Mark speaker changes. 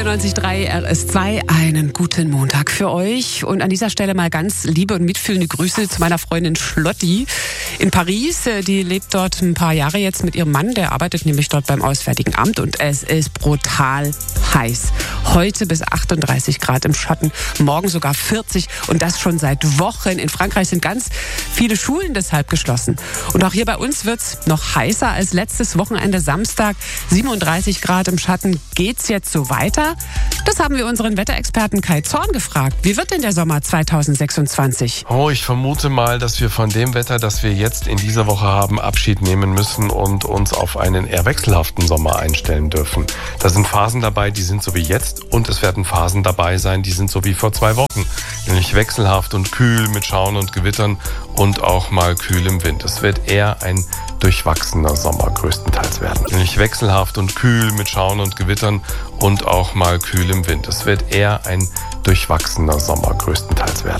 Speaker 1: 90.3 RS2, einen guten Montag für euch. Und an dieser Stelle mal ganz liebe und mitfühlende Grüße zu meiner Freundin Schlotti in Paris. Die lebt dort ein paar Jahre jetzt mit ihrem Mann, der arbeitet nämlich dort beim Auswärtigen Amt und es ist brutal heiß. Heute bis 38 Grad im Schatten, morgen sogar 40 und das schon seit Wochen. In Frankreich sind ganz viele Schulen deshalb geschlossen. Und auch hier bei uns wird's noch heißer als letztes Wochenende Samstag. 37 Grad im Schatten. Geht's jetzt so weiter? Das haben wir unseren Wetterexperten Kai Zorn gefragt. Wie wird denn der Sommer 2026?
Speaker 2: Ich vermute mal, dass wir von dem Wetter, das wir jetzt in dieser Woche haben, Abschied nehmen müssen und uns auf einen eher wechselhaften Sommer einstellen dürfen. Da sind Phasen dabei, die sind so wie jetzt und es werden Phasen dabei sein, die sind so wie vor 2 Wochen. Nämlich wechselhaft und kühl mit Schauern und Gewittern und auch mal kühl im Wind. Es wird eher ein durchwachsener Sommer größtenteils werden. Nämlich wechselhaft und kühl mit Schauern und Gewittern und auch mal kühl im Wind. Es wird eher ein durchwachsener Sommer größtenteils werden.